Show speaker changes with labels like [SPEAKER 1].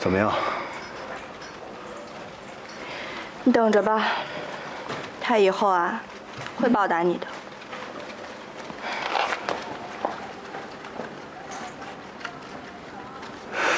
[SPEAKER 1] 怎么样？
[SPEAKER 2] 你等着吧，他以后啊，会报答你的。